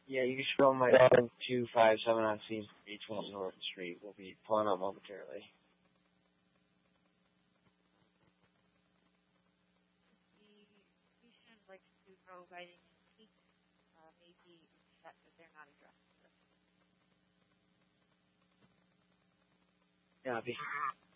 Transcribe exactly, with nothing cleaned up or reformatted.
Yeah, you can spell my seven two five seven on Scene Street, twelve Norton Street. We'll be pulling up momentarily. The patient likes to go writing in peak, uh, maybe set that they're not addressed. Copy.